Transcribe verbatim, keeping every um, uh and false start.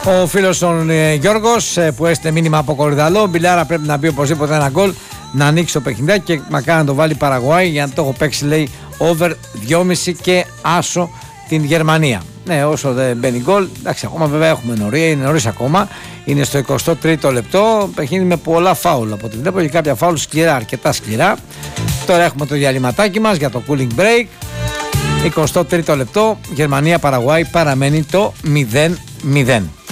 Ο φίλος των ε, Γιώργος ε, που έστειλε μήνυμα από Κορυδαλό. Μπιλάρα πρέπει να μπει οπωσδήποτε ένα γκολ, να ανοίξει το παιχνιδάκι και μακάρι να το βάλει η Παραγουάη, για να το έχω παίξει, λέει, over δυόμισι και άσο την Γερμανία. Ναι, όσο δεν μπαίνει γκολ, εντάξει, ακόμα βέβαια έχουμε νωρί, είναι νωρίς ακόμα. Είναι στο εικοστό τρίτο λεπτό. Παιχνίδι με πολλά φάουλ από ό,τι βλέπω και κάποια φάουλ σκληρά, αρκετά σκληρά. Τώρα έχουμε το διαλυματάκι μας για το cooling break. εικοστό τρίτο λεπτό, Γερμανία-Παραγουάη, παραμένει το μηδέν μηδέν.